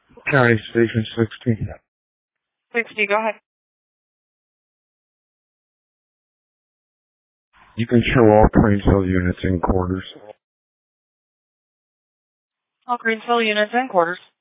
County Station 16. 60, go ahead. You can show all Cranesville units in quarters. All Greensville units in quarters.